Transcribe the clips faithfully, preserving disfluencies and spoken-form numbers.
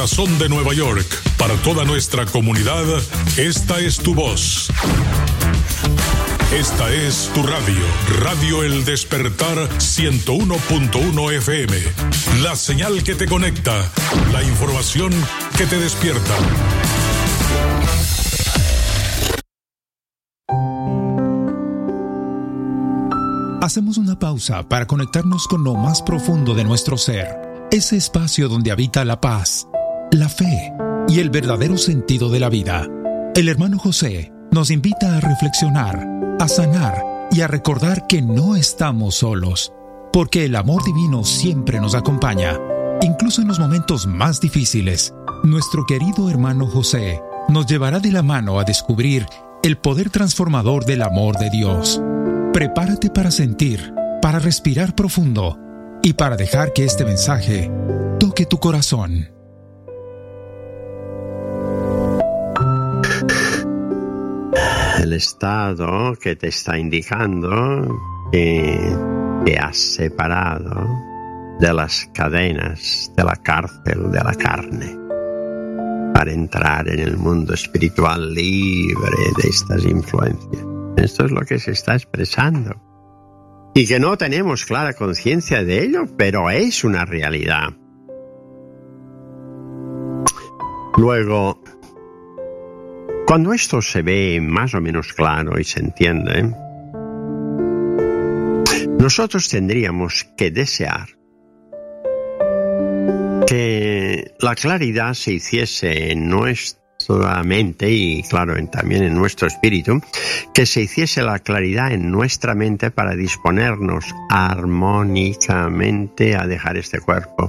Corazón de Nueva York, para toda nuestra comunidad, esta es tu voz. Esta es tu radio, Radio El Despertar ciento uno punto uno F M. La señal que te conecta, la información que te despierta. Hacemos una pausa para conectarnos con lo más profundo de nuestro ser, ese espacio donde habita la paz, la fe y el verdadero sentido de la vida. El hermano José nos invita a reflexionar, a sanar y a recordar que no estamos solos, porque el amor divino siempre nos acompaña, incluso en los momentos más difíciles. Nuestro querido hermano José nos llevará de la mano a descubrir el poder transformador del amor de Dios. Prepárate para sentir, para respirar profundo y para dejar que este mensaje toque tu corazón. El estado que te está indicando que te has separado de las cadenas, de la cárcel, de la carne, para entrar en el mundo espiritual libre de estas influencias. Esto es lo que se está expresando. Y que no tenemos clara conciencia de ello, pero es una realidad. Luego, cuando esto se ve más o menos claro y se entiende, nosotros tendríamos que desear que la claridad se hiciese en nuestra mente y, claro, en, también en nuestro espíritu, que se hiciese la claridad en nuestra mente para disponernos armónicamente a dejar este cuerpo.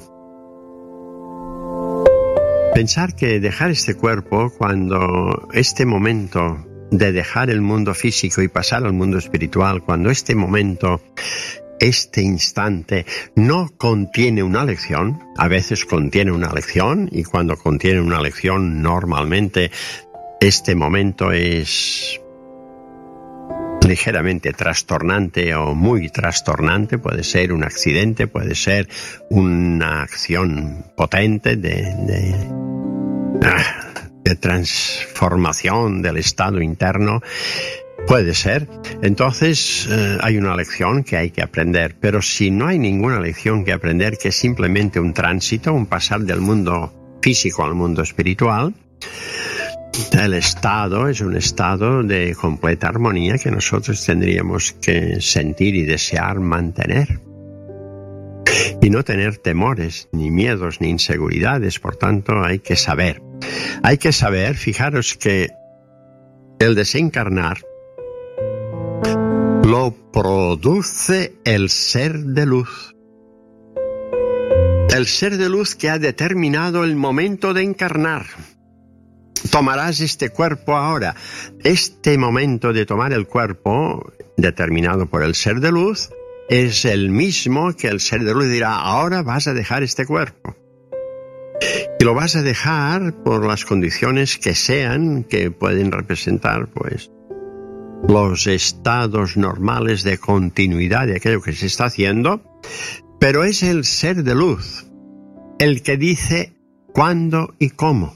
Pensar que dejar este cuerpo, cuando este momento de dejar el mundo físico y pasar al mundo espiritual, cuando este momento, este instante no contiene una lección, a veces contiene una lección, y cuando contiene una lección, normalmente este momento es ligeramente trastornante o muy trastornante. Puede ser un accidente, puede ser una acción potente de, de, de transformación del estado interno. Puede ser. Entonces eh, hay una lección que hay que aprender, pero si no hay ninguna lección que aprender, que es simplemente un tránsito, un pasar del mundo físico al mundo espiritual, el estado es un estado de completa armonía que nosotros tendríamos que sentir y desear mantener. Y no tener temores, ni miedos, ni inseguridades. Por tanto, hay que saber. Hay que saber, fijaros que el desencarnar lo produce el ser de luz. El ser de luz que ha determinado el momento de encarnar. Tomarás este cuerpo ahora. Este momento de tomar el cuerpo, determinado por el ser de luz, es el mismo que el ser de luz dirá: ahora vas a dejar este cuerpo. Y lo vas a dejar por las condiciones que sean, que pueden representar, pues, los estados normales de continuidad de aquello que se está haciendo, pero es el ser de luz el que dice cuándo y cómo.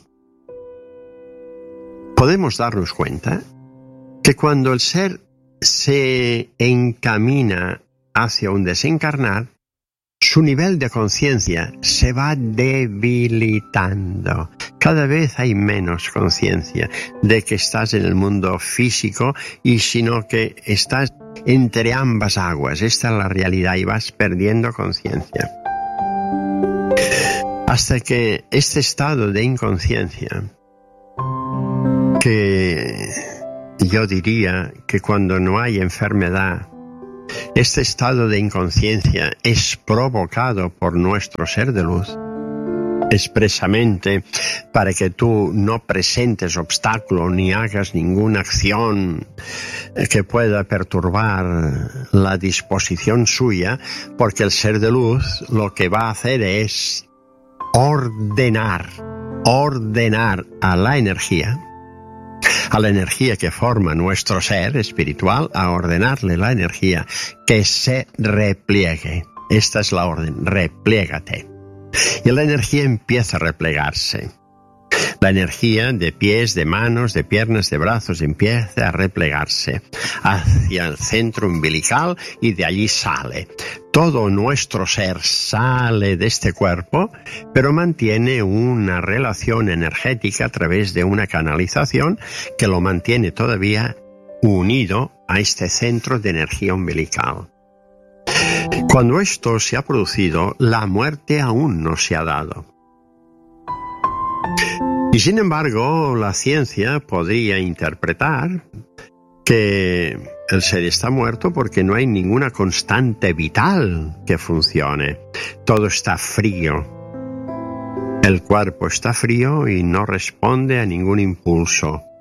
Podemos darnos cuenta que cuando el ser se encamina hacia un desencarnar, su nivel de conciencia se va debilitando. Cada vez hay menos conciencia de que estás en el mundo físico, y sino que estás entre ambas aguas. Esta es la realidad, y vas perdiendo conciencia. Hasta que este estado de inconsciencia, que yo diría que cuando no hay enfermedad, este estado de inconsciencia es provocado por nuestro ser de luz, expresamente para que tú no presentes obstáculo ni hagas ninguna acción que pueda perturbar la disposición suya, porque el ser de luz lo que va a hacer es ordenar, ordenar a la energía, a la energía que forma nuestro ser espiritual, a ordenarle la energía que se repliegue. Esta es la orden: repliégate. Y la energía empieza a replegarse. La energía de pies, de manos, de piernas, de brazos empieza a replegarse hacia el centro umbilical y de allí sale. Todo nuestro ser sale de este cuerpo, pero mantiene una relación energética a través de una canalización que lo mantiene todavía unido a este centro de energía umbilical. Cuando esto se ha producido, la muerte aún no se ha dado. Y sin embargo, la ciencia podría interpretar que el ser está muerto porque no hay ninguna constante vital que funcione. Todo está frío. El cuerpo está frío y no responde a ningún impulso.